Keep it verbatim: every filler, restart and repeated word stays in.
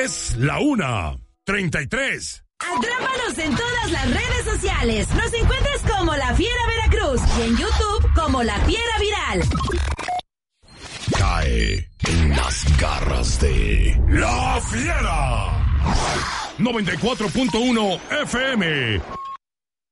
Es la una treinta y tres. Atrápanos en todas las redes sociales. Nos encuentras como La Fiera Veracruz y en YouTube como La Fiera Viral. Cae en las garras de La Fiera. noventa y cuatro punto uno F M.